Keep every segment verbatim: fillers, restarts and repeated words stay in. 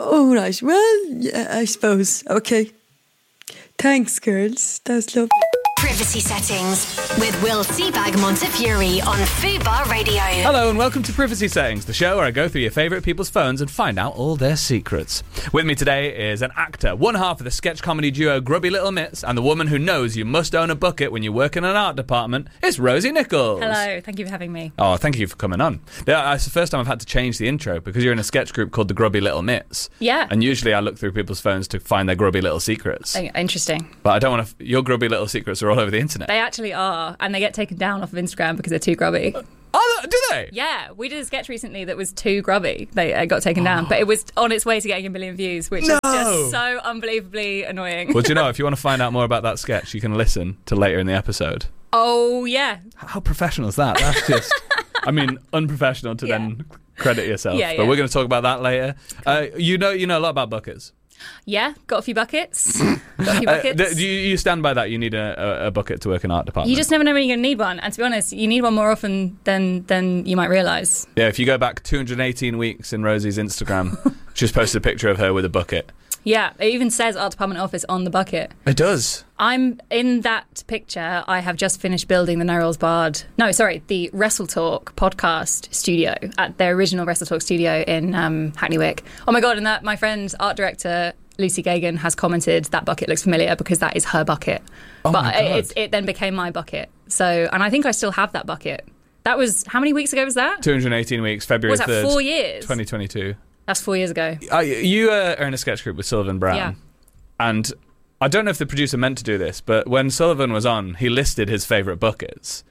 Oh, right. Well, yeah, I suppose. Okay. Thanks, girls. That's lovely. Privacy Settings with Will Seabag Montefiore on Fubar Radio. Hello and welcome to Privacy Settings, the show where I go through your favourite people's phones and find out all their secrets. With me today is an actor, one half of the sketch comedy duo Grubby Little Mitts, and the woman who knows you must own a bucket when you work in an art department. It's Rosie Nichols. Hello, thank you for having me. Oh, thank you for coming on. Yeah, it's the first time I've had to change the intro because you're in a sketch group called the Grubby Little Mitts. Yeah. And usually I look through people's phones to find their grubby little secrets. Interesting. But I don't want to... Your grubby little secrets are all over the internet. They actually are, and they get taken down off of Instagram because they're too grubby. Oh, do they? Yeah, we did a sketch recently that was too grubby. They uh, got taken down, but it was on its way to getting a million views, which No. is just so unbelievably annoying. Well, do you know, if you want to find out more about that sketch, you can listen to later in the episode. Oh, yeah. How professional is that? That's just, I mean, unprofessional to Yeah. then credit yourself. Yeah, but yeah. we're going to talk about that later. Uh, you know, you know a lot about buckets. Yeah, got a few buckets. Got a few Uh, buckets. th- do you, you stand by that? You need a, a, a bucket to work in art department. You just never know when you're going to need one. And to be honest, you need one more often than, than you might realise. Yeah, if you go back two hundred eighteen weeks in Rosie's Instagram, she's posted a picture of her with a bucket. Yeah, it even says art department office on the bucket. It does. I'm in that picture. I have just finished building the No Rolls Barred. No, sorry, the Wrestle Talk podcast studio at their original Wrestle Talk studio in um, Hackney Wick. Oh my god! And that my friend art director Lucy Gagan has commented that bucket looks familiar because that is her bucket. Oh but my God. It's, it then became my bucket. So, and I think I still have that bucket. That was how many weeks ago was that? two hundred eighteen weeks, February Was that third, four years? twenty twenty-two. That's four years ago. Uh, you uh, are in a sketch group with Sullivan Brown. Yeah. And I don't know if the producer meant to do this, but when Sullivan was on, he listed his favourite buckets.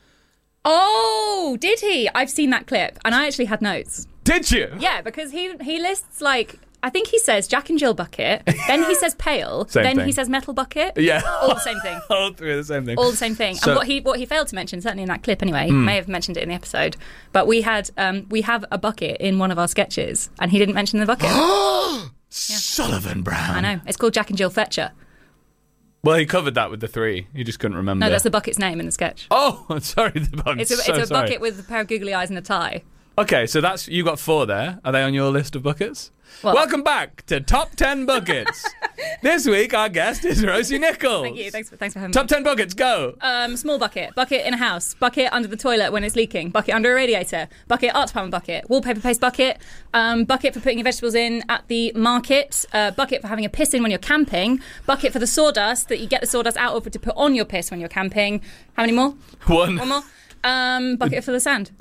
Oh, did he? I've seen that clip, and I actually had notes. Did you? Yeah, because he he lists like I think he says Jack and Jill bucket, then he says pail, Same then thing. he says metal bucket. Yeah. All the same thing. All three are the same thing. All the same thing. So- and what he what he failed to mention, certainly in that clip anyway, Hmm. he may have mentioned it in the episode, but we had um, we have a bucket in one of our sketches, and he didn't mention the bucket. Sullivan Brown. I know. It's called Jack and Jill Fetcher. Well, he covered that with the three. He just couldn't remember. No, that's the bucket's name in the sketch. Oh, sorry. I'm It's a, so it's a sorry. bucket with a pair of googly eyes and a tie. Okay, so that's you got four there. Are they on your list of buckets? Well- Welcome back to Top ten Buckets. This week, our guest is Rosie Nichols. Thank you. Thanks for, thanks for having Top me. ten buckets, go. Um, small bucket, bucket in a house, bucket under the toilet when it's leaking, bucket under a radiator, bucket art department bucket, wallpaper paste bucket, um, bucket for putting your vegetables in at the market, uh, bucket for having a piss in when you're camping, bucket for the sawdust that you get the sawdust out of to put on your piss when you're camping. How many more? One. One more. Um, bucket for the sand.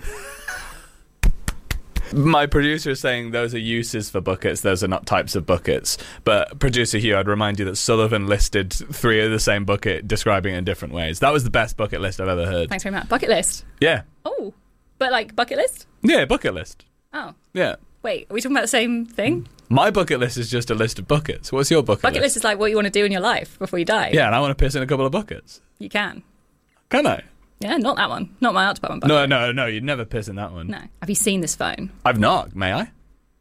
My producer is saying those are uses for buckets, those are not types of buckets. But producer Hugh, I'd remind you that Sullivan listed three of the same bucket, describing it in different ways. That was the best bucket list I've ever heard. Thanks very much. Bucket list. Yeah. Oh, but like bucket list? Yeah, bucket list. Oh, Yeah. wait, are we talking about the same thing? My bucket list is just a list of buckets. What's your bucket, Bucket list is like what you want to do in your life before you die. Yeah, and I want to piss in a couple of buckets. You can. Can I? Yeah, not that one. Not my art department bucket. No, no, no, you'd never piss in that one. No. Have you seen this phone? I've not. May I?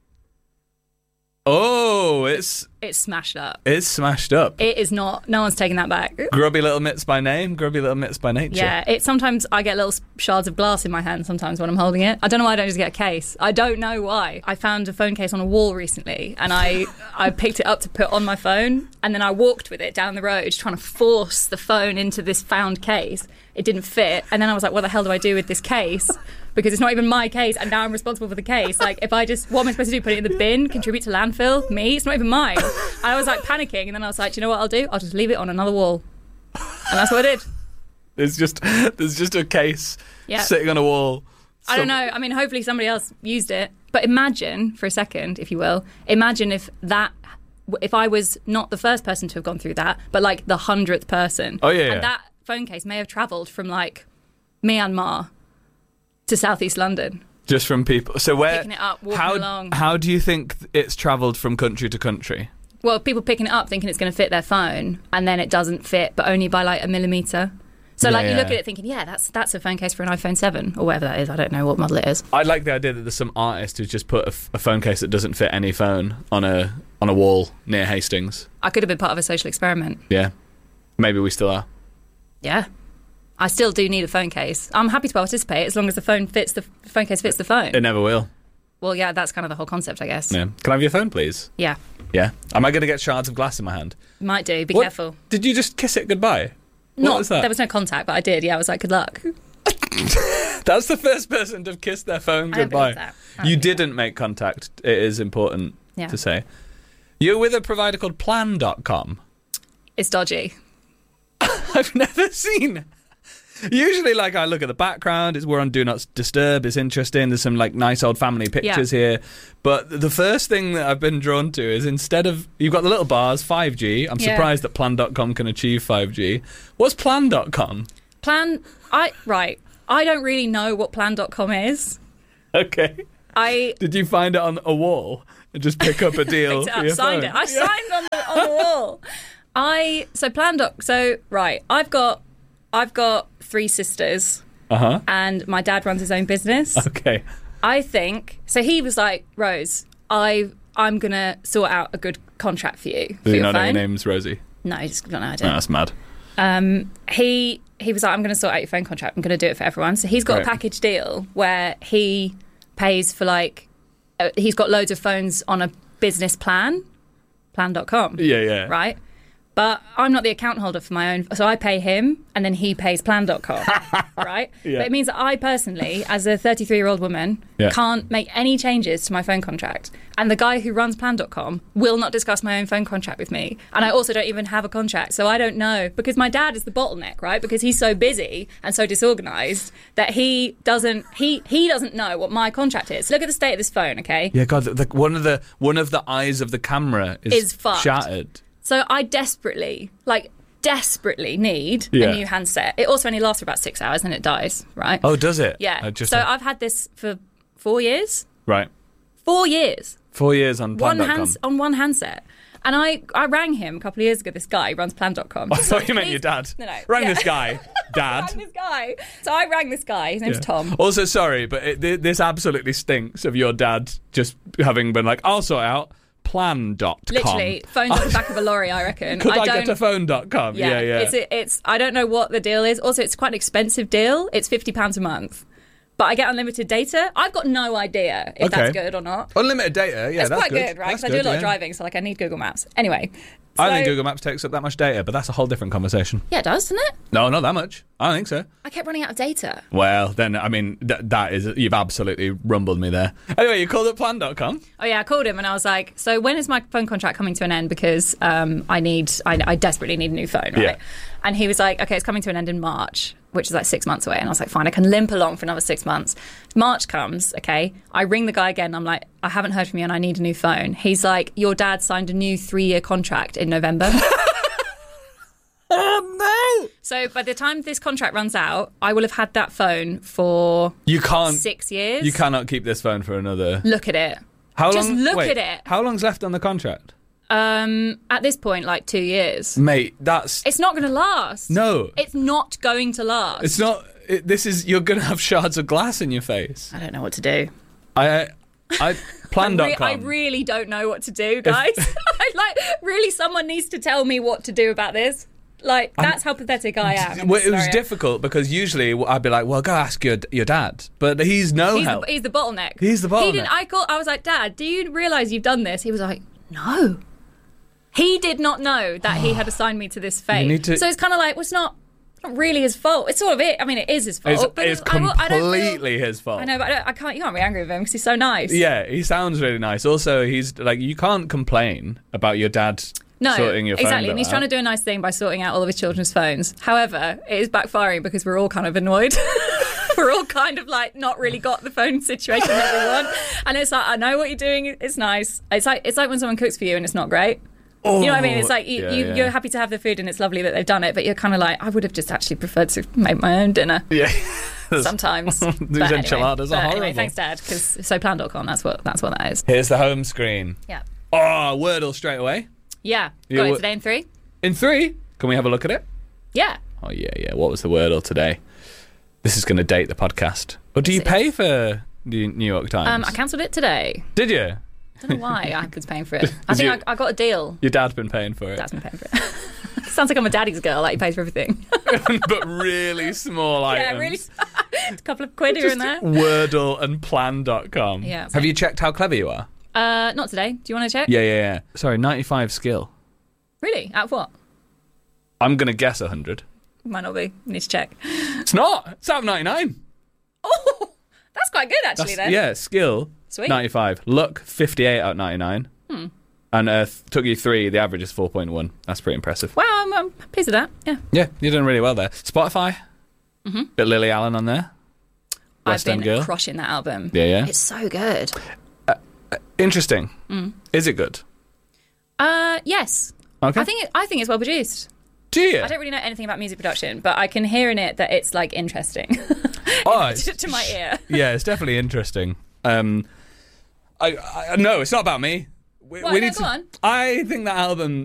Oh, it's It's smashed up. it's smashed up. It is not. No one's taking that back. Grubby Little Mitts by name, Grubby Little Mitts by nature. Yeah, it sometimes I get little shards of glass in my hand sometimes when I'm holding it. I don't know why I don't just get a case. I don't know why. I found a phone case on a wall recently and I I picked it up to put on my phone and then I walked with it down the road trying to force the phone into this found case. It didn't fit and then I was like, what the hell do I do with this case? Because it's not even my case and now I'm responsible for the case. Like if I just, what am I supposed to do? Put it in the bin? Contribute to landfill? Me? It's not even mine. And I was like panicking and then I was like, do you know what I'll do? I'll just leave it on another wall. And that's what I did. There's just there's just a case Yeah. sitting on a wall. I don't Some- know. I mean, hopefully somebody else used it. But imagine, for a second, if you will, imagine if that, if I was not the first person to have gone through that, but like the hundredth person. Oh, yeah, yeah. And that phone case may have travelled from like Myanmar to southeast London. Just from people. So where? Picking it up, walking how, along. How do you think it's travelled from country to country? Well, people picking it up thinking it's going to fit their phone, and then it doesn't fit, but only by like a millimetre. So Yeah, like you look yeah. at it thinking, yeah, that's that's a phone case for an iPhone seven or whatever that is. I don't know what model it is. I like the idea that there's some artist who's just put a, f- a phone case that doesn't fit any phone on a on a wall near Hastings. I could have been part of a social experiment. Yeah, maybe we still are. Yeah. I still do need a phone case. I'm happy to participate as long as the phone fits the, the phone case fits the phone. It never will. Well, yeah, that's kind of the whole concept, I guess. Yeah. Can I have your phone, please? Yeah. Yeah. Am I going to get shards of glass in my hand? Might do. Be What- careful. Did you just kiss it goodbye? What Not, was that? There was no contact, but I did. Yeah, I was like, good luck. That's the first person to have kissed their phone I don't goodbye. believe that. I don't You believe didn't make contact. It is important Yeah. to say. You're with a provider called plan dot com. It's dodgy. I've never seen. Usually, like, I look at the background, it's we're on Do Not Disturb, it's interesting, there's some, like, nice old family pictures Yeah. here. But the first thing that I've been drawn to is instead of, you've got the little bars, five G. I'm Yeah. surprised that plan dot com can achieve five G. What's plan dot com? Plan, I, right. I don't really know what plan dot com is. Okay. I Did you find it on a wall and just pick up a deal picked it for up, your signed phone? it. I signed on the, on the wall. I, so plan doc, so, right. I've got, I've got three sisters Uh-huh. and my dad runs his own business. Okay. I think, so he was like, Rose, I, I'm going to sort out a good contract for you. For Does he your not know your phone. name's Rosie? No, he's got no Oh, idea. that's mad. Um, he he was like, I'm going to sort out your phone contract. I'm going to do it for everyone. So he's got Right. a package deal where he pays for like, uh, he's got loads of phones on a business plan, plan dot com. Yeah, yeah. Right? But I'm not the account holder for my own, so I pay him and then he pays plan dot com, right? Yeah. But it means that I personally, as a thirty-three-year-old woman, Yeah. can't make any changes to my phone contract. And the guy who runs plan dot com will not discuss my own phone contract with me. And I also don't even have a contract, so I don't know. Because my dad is the bottleneck, right? Because he's so busy and so disorganised that he doesn't, he, he doesn't know what my contract is. Look at the state of this phone, okay? Yeah, God, the, the, one of the one of the eyes of the camera is, Is fucked. shattered. So I desperately, like, desperately need Yeah. a new handset. It also only lasts for about six hours and it dies, right? Oh, does it? yeah. I just so I've had this for four years. right. Four years. Four years on plan One dot com. hands on one handset. And I, I rang him a couple of years ago, this guy who runs plan dot com. I thought you meant your dad. No, no. Rang Yeah. this guy, dad. rang this guy. So I rang this guy. His name's Yeah. Tom. Also, sorry, but it, th- this absolutely stinks of your dad just having been like, I'll sort out plan dot com. Literally, phone's on the back of a lorry, I reckon. Could I, don't, get to phone dot com? Yeah, yeah. It's, it's, I don't know what the deal is. Also, it's quite an expensive deal. It's fifty pounds a month. But I get unlimited data. I've got no idea if Okay. that's good or not. Unlimited data, yeah, it's that's quite good, right? That's Because I do a good, lot yeah. of driving, so like I need Google Maps. Anyway. I don't so- think Google Maps takes up that much data, but that's a whole different conversation. Yeah, it does, doesn't it? No, not that much. I don't think so. I kept running out of data. Well, then, I mean, th- that is, you've absolutely rumbled me there. Anyway, you called up plan dot com. Oh yeah, I called him and I was like, so when is my phone contract coming to an end? Because um, I need, I, I desperately need a new phone, right? Yeah. And he was like, okay, it's coming to an end in March, which is like six months away. And I was like, fine, I can limp along for another six months. March comes, okay. I ring the guy again. I'm like, I haven't heard from you and I need a new phone. He's like, your dad signed a new three-year contract in November. Oh, no! So by the time this contract runs out, I will have had that phone for You can't, six years. you cannot keep this phone for another... Look at it. How Just long? look wait, at it. How long's left on the contract? Um, at this point, like two years. Mate, that's... It's not going to last. No. It's not going to last. It's not... It, this is... You're going to have shards of glass in your face. I don't know what to do. I... I... Plan I, re- dot com. I really don't know what to do, guys. I, like, really, someone needs to tell me what to do about this. Like, that's how pathetic I am. in Well, this it was scenario. difficult because usually I'd be like, well, go ask your your dad. But he's no He's help. the, he's the bottleneck. He's the He bottleneck. didn't. I call. I was like, Dad, do you realise you've done this? He was like, No. He did not know that he had assigned me to this fate. need to- So it's kind of like, well, it's not, not really his fault. It's sort of it. I mean, it is his fault. It's, but it's I, will- I don't feel- completely his fault. I know, but I, don't, I can't. You can't be angry with him because he's so nice. Yeah, he sounds really nice. Also, he's like, you can't complain about your dad No, sorting your phone exactly. bill And he's out. trying to do a nice thing by sorting out all of his children's phones. However, it is backfiring because we're all kind of annoyed. We're all kind of like not really got the phone situation that we want. And it's like, I know what you're doing. It's nice. It's like it's like when someone cooks for you and it's not great. Oh, You know what I mean? It's like you, yeah, you, yeah. you're happy to have the food and it's lovely that they've done it, but you're kind of like, I would have just actually preferred to make my own dinner. Yeah. Sometimes. These But anyway, enchiladas are but horrible. Anyway, thanks, Dad, because so plan dot com, that's what, that's what that is. Here's the home screen. Yeah. Oh, Wordle straight away. Yeah. You Got it wo- today in three? In three, can we have a look at it? Yeah. Oh, yeah, yeah. What was the Wordle today? This is going to date the podcast. Or do you Yes, it pay for the New York Times? Um, I cancelled it today. Did you? I don't know why I was paying for it. I Is think you- I, I got a deal. Your dad's been paying for it. Dad's been paying for it. Sounds like I'm a daddy's girl. Like he pays for everything. But really small Yeah, items. really. A couple of quid here and there. Wordle and plan dot com. Yeah. Have you checked how clever you are? Uh, not today. Do you want to check? Yeah, yeah, yeah. Sorry, ninety-five skill. Really? Out of what? I'm going to guess one hundred. Might not be. Need to check. It's not. It's out of ninety-nine. Oh, that's quite good actually. That's, then. yeah, skill, Sweet. ninety-five. Luck, fifty-eight out of ninety-nine. Hmm. And uh, th- took you three. The average is four point one. That's pretty impressive. Wow, I'm, I'm pleased with that. Yeah. Yeah, you're doing really well there. Spotify. Mm-hmm. Bit Lily Allen on there. West I've End been Girl. crushing that album. Yeah, yeah. It's so good. Interesting. Mm. Is it good? Uh, yes. Okay. I think it, I think it's well produced. Do you? I don't really know anything about music production, but I can hear in it that it's like interesting Oh, to, to my ear. Yeah, it's definitely interesting. Um, I, I no, it's not about me. We, Why, we no, need go to, on. I think that album